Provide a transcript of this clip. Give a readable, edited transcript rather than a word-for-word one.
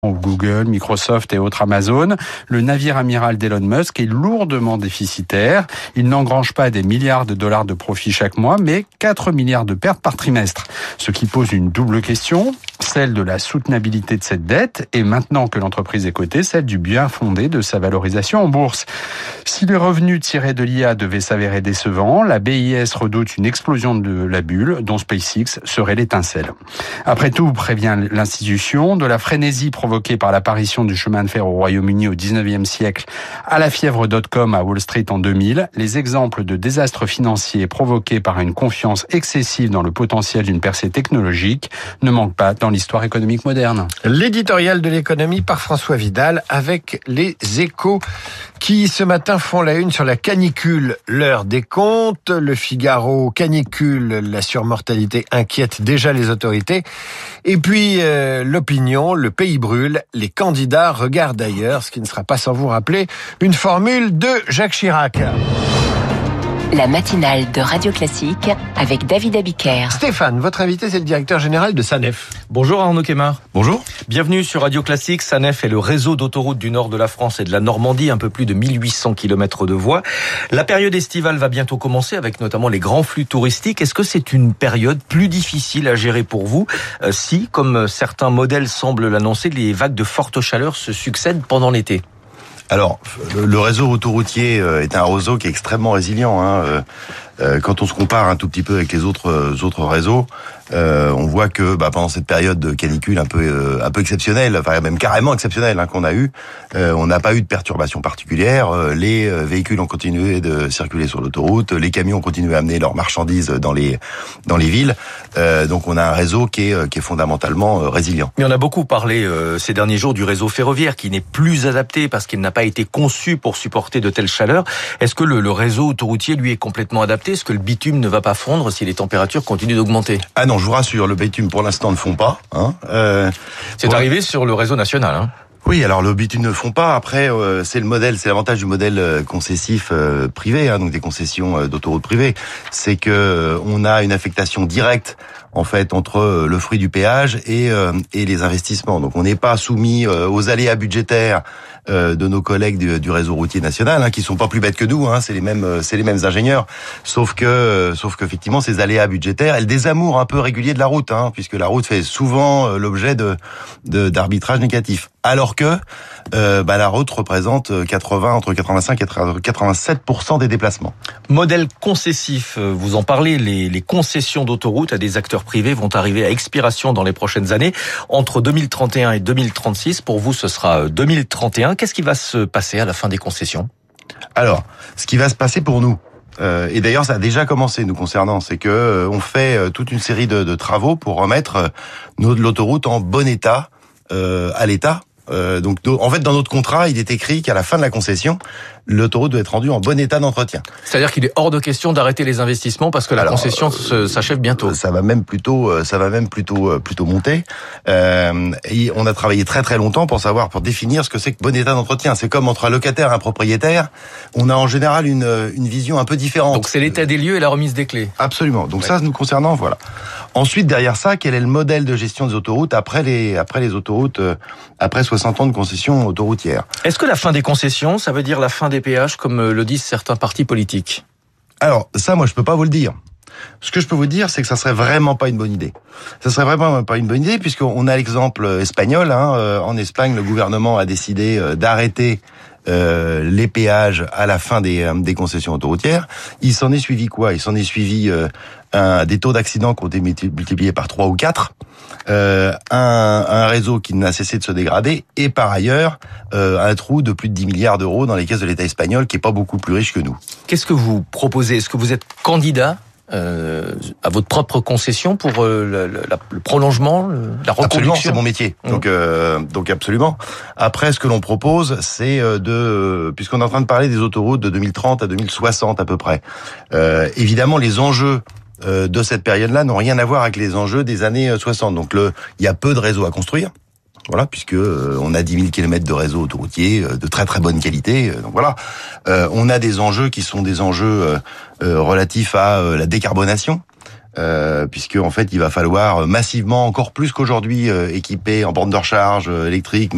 Google, Microsoft et autres Amazon, le navire amiral d'Elon Musk est lourdement déficitaire. Il n'engrange pas des milliards de dollars de profit chaque mois, mais 4 milliards de pertes par trimestre. Ce qui pose une double question, celle de la soutenabilité de cette dette et maintenant que l'entreprise est cotée, celle du bien fondé de sa valorisation en bourse. Si les revenus tirés de l'IA devaient s'avérer décevants, la BIS redoute une explosion de la bulle dont SpaceX serait l'étincelle. Après tout, prévient l'institution, de la frénésie provoquée par l'apparition du chemin de fer au Royaume-Uni au 19e siècle à la fièvre .com à Wall Street en 2000, les exemples de désastres financiers provoqués par une confiance excessive dans le potentiel d'une percée technologique ne manquent pas dans l'histoire économique moderne. L'éditorial de l'économie par François Vidal avec les Échos qui ce matin font la une sur la canicule. L'heure des comptes, le Figaro, canicule, la surmortalité inquiète déjà les autorités. Et puis l'opinion, le pays brûle, les candidats regardent ailleurs, ce qui ne sera pas sans vous rappeler une formule de Jacques Chirac. La matinale de Radio Classique avec David Abiker. Stéphane, votre invité, c'est le directeur général de SANEF. Bonjour Arnaud Kemar. Bonjour. Bienvenue sur Radio Classique. SANEF est le réseau d'autoroutes du nord de la France et de la Normandie, un peu plus de 1800 km de voies. La période estivale va bientôt commencer avec notamment les grands flux touristiques. Est-ce que c'est une période plus difficile à gérer pour vous si, comme certains modèles semblent l'annoncer, les vagues de forte chaleur se succèdent pendant l'été ? Alors, le réseau autoroutier est un réseau qui est extrêmement résilient. Quand on se compare un tout petit peu avec les autres réseaux, on voit que pendant cette période de canicule un peu exceptionnelle, enfin même carrément exceptionnelle qu'on a eu, on n'a pas eu de perturbations particulières. Les véhicules ont continué de circuler sur l'autoroute, les camions ont continué à amener leurs marchandises dans les villes. Donc on a un réseau qui est fondamentalement résilient. Mais on a beaucoup parlé ces derniers jours du réseau ferroviaire qui n'est plus adapté parce qu'il n'a pas été conçu pour supporter de telles chaleurs. Est-ce que le réseau autoroutier lui est complètement adapté ? Est-ce que le bitume ne va pas fondre si les températures continuent d'augmenter ? Ah non, je vous rassure, le bitume pour l'instant ne fond pas. C'est arrivé sur le réseau national. Oui, alors le bitume ne fond pas. Après, c'est l'avantage du modèle concessif privé, donc des concessions d'autoroutes privées, c'est que on a une affectation directe en fait entre le fruit du péage et les investissements. Donc on n'est pas soumis aux aléas budgétaires de nos collègues du réseau routier national, qui sont pas plus bêtes que nous, c'est les mêmes ingénieurs, sauf que effectivement ces aléas budgétaires et le désamour un peu régulier de la route, puisque la route fait souvent l'objet d'arbitrages négatifs. Alors que la route représente entre 85 et 87% des déplacements. Modèle concessif, vous en parlez, les concessions d'autoroutes à des acteurs privés vont arriver à expiration dans les prochaines années. Entre 2031 et 2036, pour vous ce sera 2031. Qu'est-ce qui va se passer à la fin des concessions ? Alors, ce qui va se passer pour nous, et d'ailleurs ça a déjà commencé nous concernant, c'est que on fait toute une série de travaux pour remettre l'autoroute en bon état à l'État. Donc en fait dans notre contrat il est écrit qu'à la fin de la concession l'autoroute doit être rendue en bon état d'entretien. C'est-à-dire qu'il est hors de question d'arrêter les investissements parce que la concession s'achève bientôt. Ça va même plutôt monter. Et on a travaillé très très longtemps pour définir ce que c'est que bon état d'entretien. C'est comme entre un locataire et un propriétaire, on a en général une vision un peu différente. Donc c'est l'état des lieux et la remise des clés. Absolument. Donc ça nous concernant, voilà. Ensuite derrière ça, quel est le modèle de gestion des autoroutes après les autoroutes après 60 ans de concession autoroutière? Est-ce que la fin des concessions, ça veut dire la fin des péages, comme le disent certains partis politiques? Alors, ça, moi, je peux pas vous le dire. Ce que je peux vous dire, c'est que ça serait vraiment pas une bonne idée. Ça serait vraiment pas une bonne idée, puisqu'on a l'exemple espagnol. En Espagne, le gouvernement a décidé d'arrêter les péages à la fin des concessions autoroutières. Il s'en est suivi quoi? Il s'en est suivi des taux d'accidents qui ont été multipliés par 3 ou 4, un réseau qui n'a cessé de se dégrader, et par ailleurs un trou de plus de 10 milliards d'euros dans les caisses de l'État espagnol, qui est pas beaucoup plus riche que nous. Qu'est-ce que vous proposez? Est-ce que vous êtes candidat à votre propre concession pour le prolongement, la reconduction? Absolument, c'est mon métier. Donc absolument. Après, ce que l'on propose, c'est puisqu'on est en train de parler des autoroutes de 2030 à 2060 à peu près. Évidemment, les enjeux de cette période-là n'ont rien à voir avec les enjeux des années 60. Donc il y a peu de réseaux à construire. Voilà, puisque on a 10 000 kilomètres de réseau autoroutier de très très bonne qualité. Donc voilà, on a des enjeux qui sont des enjeux relatifs à la décarbonation, puisque en fait il va falloir massivement, encore plus qu'aujourd'hui, équiper en borne de recharge électrique,